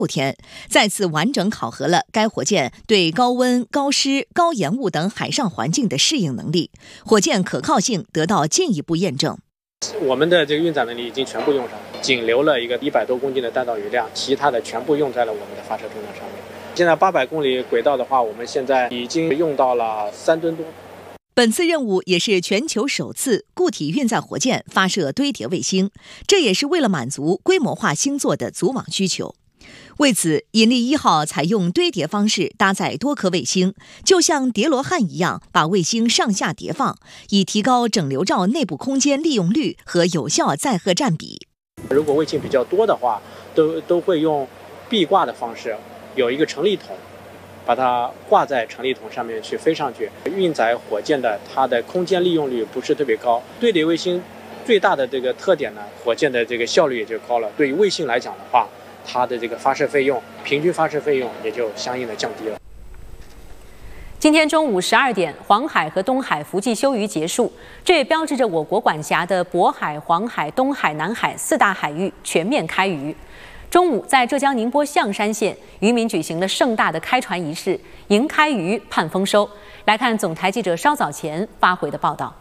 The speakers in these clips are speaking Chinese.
6天，再次完整考核了该火箭对高温、高湿、高盐雾等海上环境的适应能力，火箭可靠性得到进一步验证。 我们的这个运载能力已经全部用上了，仅留了一个100多公斤的弹道余量，其他的全部用在了我们的发射终端上面。现在800公里轨道的话，我们现在已经用到了3吨多。 本次任务也是全球首次固体运载火箭发射堆叠卫星，这也是为了满足规模化星座的组网需求。为此，引力1号采用堆叠方式搭载多颗卫星，就像叠罗汉一样，把卫星上下叠放，以提高整流罩内部空间利用率和有效载荷占比。 如果卫星比较多的话，都会用壁挂的方式，有一个成力筒，把它挂在成力筒上面去飞上去。运载火箭的它的空间利用率不是特别高，堆叠卫星最大的这个特点呢，火箭的这个效率也就高了。对于卫星来讲的话，它的这个发射费用，平均发射费用也就相应的降低了。 今天中午12点，黄海和东海伏季休渔结束，这也标志着我国管辖的渤海、黄海、东海、南海4大海域全面开渔。中午，在浙江宁波象山县，渔民举行了盛大的开船仪式，迎开渔，盼丰收。来看总台记者稍早前发回的报道。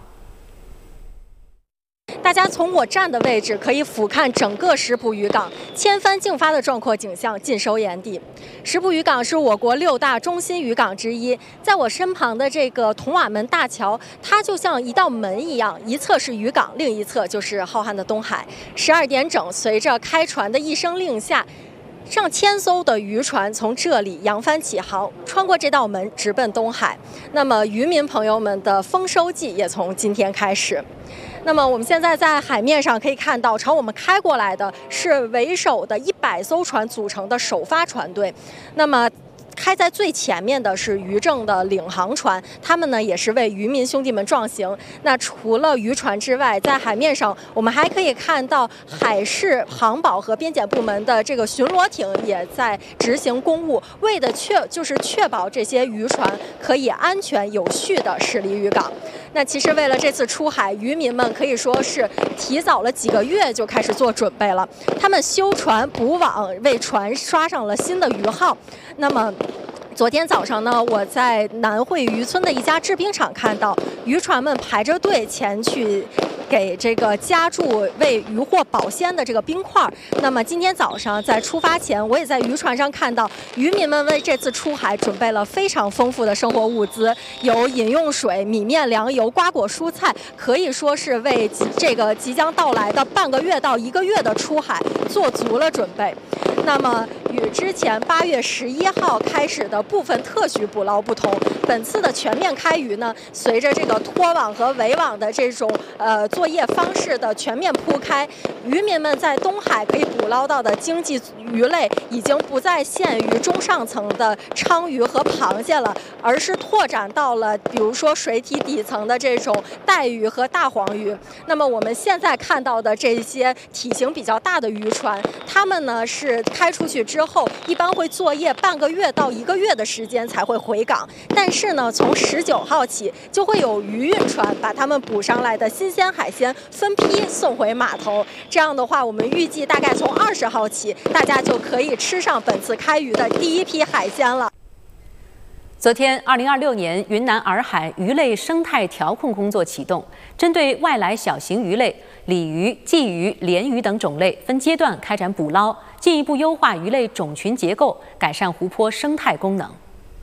大家从我站的位置可以俯瞰整个石浦渔港，千帆竞发的壮阔景象尽收眼底。石浦渔港是我国6大中心渔港之一，在我身旁的这个铜瓦门大桥，它就像一道门一样，一侧是渔港，另一侧就是浩瀚的东海。12点整，随着开船的一声令下，上千艘的渔船从这里扬帆起航，穿过这道门，直奔东海。那么渔民朋友们的丰收季也从今天开始。那么我们现在在海面上可以看到，朝我们开过来的是为首的100艘船组成的首发船队。那么开在最前面的是渔政的领航船，他们呢也是为渔民兄弟们壮行。那除了渔船之外，在海面上我们还可以看到海事航保和边检部门的这个巡逻艇也在执行公务，为的就是确保这些渔船可以安全有序地驶离渔港。那其实为了这次出海，渔民们可以说是提早了几个月就开始做准备了。他们修船补网，为船刷上了新的渔号。那么昨天早上呢，我在南汇渔村的一家制冰厂看到渔船们排着队前去给这个加注为渔获保鲜的这个冰块。那么今天早上在出发前，我也在渔船上看到渔民们为这次出海准备了非常丰富的生活物资，有饮用水、米面粮油、瓜果蔬菜，可以说是为这个即将到来的半个月到1个月的出海做足了准备。那么与之前8月11号开始的部分特许捕捞不同，本次的全面开渔呢，随着这个拖网和围网的这种作业方式的全面铺开，渔民们在东海可以捕捞到的经济鱼类已经不再限于中上层的鲳鱼和螃蟹了，而是拓展到了比如说水体底层的这种带鱼和大黄鱼。那么我们现在看到的这些体型比较大的渔船，它们呢是开出去之后，一般会作业半个月到1个月的时间才会回港。但是呢，从19号起，就会有渔运船把它们捕上来的新鲜海鲜分批送回码头。这样的话，我们预计大概从20号起，大家就可以吃上本次开渔的第一批海鲜了。 昨天，2026年云南洱海鱼类生态调控工作启动，针对外来小型鱼类、鲤鱼、鲫鱼、鲢鱼等种类，分阶段开展捕捞，进一步优化鱼类种群结构，改善湖泊生态功能。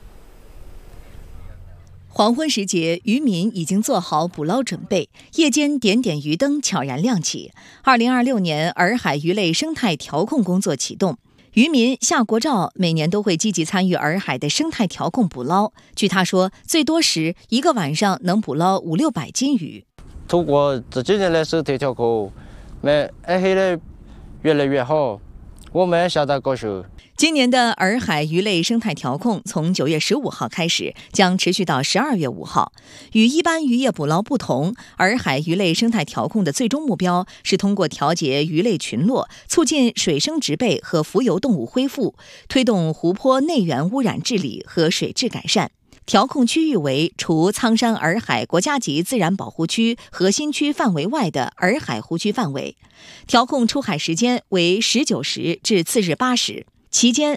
黄昏时节，渔民已经做好捕捞准备，夜间点点鱼灯悄然亮起。2026年洱海鱼类生态调控工作启动。渔民夏国照每年都会积极参与洱海的生态调控捕捞。据他说，最多时1个晚上能捕捞500-600斤鱼。 通过这几年的生态调控，洱海的越来越好，我们相当高兴。 今年的洱海鱼类生态调控从9月15号开始，将持续到12月5号。与一般渔业捕捞不同，洱海鱼类生态调控的最终目标是通过调节鱼类群落，促进水生植被和浮游动物恢复，推动湖泊内源污染治理和水质改善。调控区域为除苍山洱海国家级自然保护区核心区范围外的洱海湖区范围。调控出海时间为19时至次日8时。 期间，